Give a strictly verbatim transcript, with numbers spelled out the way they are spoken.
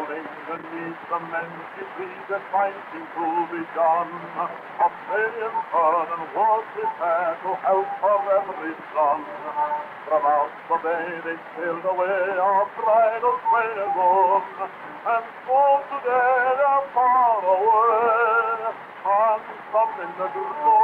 beneath the many trees that fighting to be done. Australian sun and was prepared to help for every son. From out the bay they sailed away our bridal wagon, and so today they're far away, and some in the